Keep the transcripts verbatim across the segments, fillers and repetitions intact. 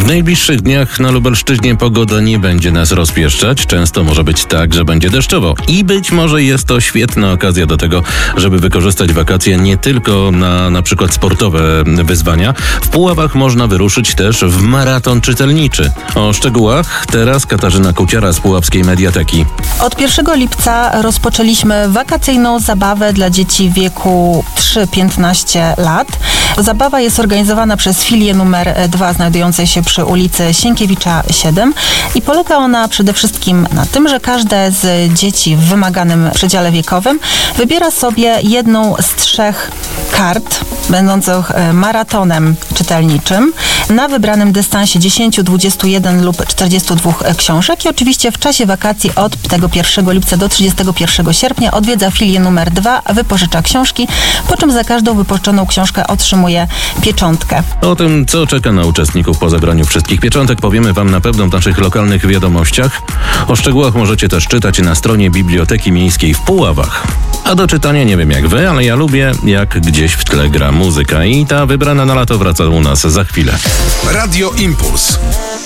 W najbliższych dniach na Lubelszczyźnie pogoda nie będzie nas rozpieszczać. Często może być tak, że będzie deszczowo. I być może jest to świetna okazja do tego, żeby wykorzystać wakacje nie tylko na na przykład sportowe wyzwania. W Puławach można wyruszyć też w maraton czytelniczy. O szczegółach teraz Katarzyna Kuciara z Puławskiej Mediateki. Od pierwszego lipca rozpoczęliśmy wakacyjną zabawę dla dzieci w wieku trzy do piętnastu lat. Zabawa jest organizowana przez filię numer dwa znajdującej się przy ulicy Sienkiewicza siedem i polega ona przede wszystkim na tym, że każde z dzieci w wymaganym przedziale wiekowym wybiera sobie jedną z trzech kart będących maratonem czytelniczym na wybranym dystansie dziesięć, dwadzieścia jeden lub czterdzieści dwa książek i oczywiście w czasie wakacji od tego pierwszego lipca do trzydziestego pierwszego sierpnia odwiedza filię numer dwa, wypożycza książki, po czym za każdą wypożyczoną książkę otrzymuje pieczątkę. O tym, co czeka na uczestników po zabraniu wszystkich pieczątek, powiemy Wam na pewno w naszych lokalnych wiadomościach. O szczegółach możecie też czytać na stronie Biblioteki Miejskiej w Puławach. A do czytania nie wiem jak Wy, ale ja lubię, jak gdzieś w tle gra muzyka i ta wybrana na lato wraca u nas za chwilę. Radio Impuls.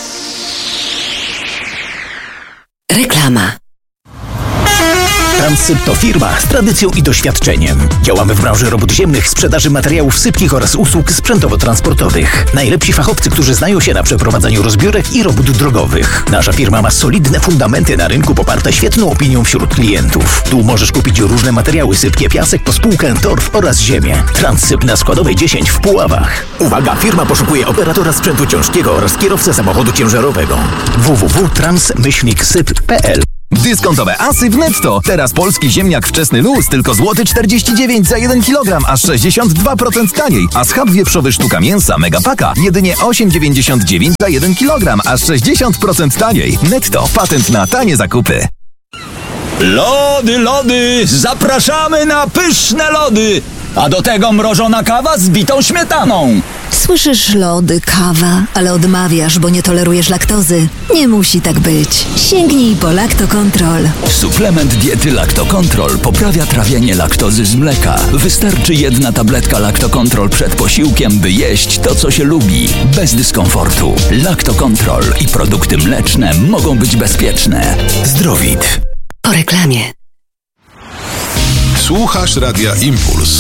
Reklama. Transsyp to firma z tradycją i doświadczeniem. Działamy w branży robót ziemnych, sprzedaży materiałów sypkich oraz usług sprzętowo-transportowych. Najlepsi fachowcy, którzy znają się na przeprowadzaniu rozbiórek i robót drogowych. Nasza firma ma solidne fundamenty na rynku poparte świetną opinią wśród klientów. Tu możesz kupić różne materiały sypkie, piasek, pospółkę, torf oraz ziemię. Transsyp na Składowej dziesięć w Puławach. Uwaga, firma poszukuje operatora sprzętu ciężkiego oraz kierowcę samochodu ciężarowego. w w w kropka trans myślnik syp kropka p l. Dyskontowe asy w Netto. Teraz polski ziemniak wczesny luz tylko złoty czterdzieści dziewięć za jeden kilogram, aż sześćdziesiąt dwa procent taniej. A schab wieprzowy sztuka mięsa Megapaka jedynie osiem dziewięćdziesiąt dziewięć za jeden kilogram, aż sześćdziesiąt procent taniej. Netto. Patent na tanie zakupy. Lody, lody! Zapraszamy na pyszne lody! A do tego mrożona kawa z bitą śmietaną. Słyszysz lody, kawa, ale odmawiasz, bo nie tolerujesz laktozy. Nie musi tak być. Sięgnij po Laktokontrol. Suplement diety Laktokontrol poprawia trawienie laktozy z mleka. Wystarczy jedna tabletka Laktokontrol przed posiłkiem, by jeść to, co się lubi. Bez dyskomfortu. Laktokontrol i produkty mleczne mogą być bezpieczne. Zdrowit. Po reklamie. Słuchasz Radia Impuls.